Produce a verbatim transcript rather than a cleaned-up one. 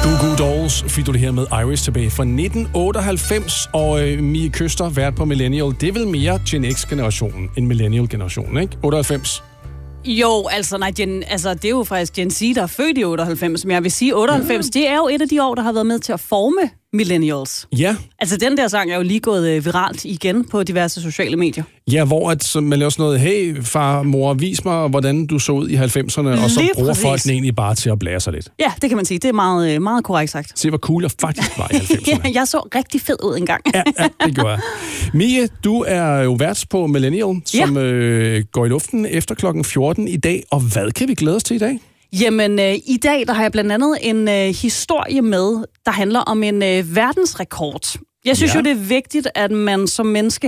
Goo Goo Dolls fik du det her med Iris tilbage fra nitten otteoghalvfems, og øh, Mie Køster, vært på Millennial. Det er vel mere Gen X-generationen end Millennial-generationen, ikke? otteoghalvfems. Jo, altså, nej, Gen, altså, det er jo faktisk Gen Z, der er født i otteoghalvfems, men jeg vil sige, otteoghalvfems, ja. Det er jo et af de år, der har været med til at forme millennials. Ja. Altså, den der sang er jo lige gået øh, viralt igen på diverse sociale medier. Ja, hvor at, så man laver sådan noget, hey far, mor, vis mig, hvordan du så ud i halvfemserne, og så lige bruger præcis. folk den egentlig bare til at blære sig lidt. Ja, det kan man sige. Det er meget, øh, meget korrekt sagt. Se, hvor cool jeg faktisk var i halvfemserne. Ja, jeg så rigtig fed ud engang. ja, ja, det gjorde jeg. Mie, du er jo vært på Millennial, som ja. øh, går i luften efter klokken fjorten i dag, og hvad kan vi glæde os til i dag? Jamen, øh, i dag der har jeg blandt andet en øh, historie med, der handler om en øh, verdensrekord. Jeg synes ja. jo, det er vigtigt, at man som menneske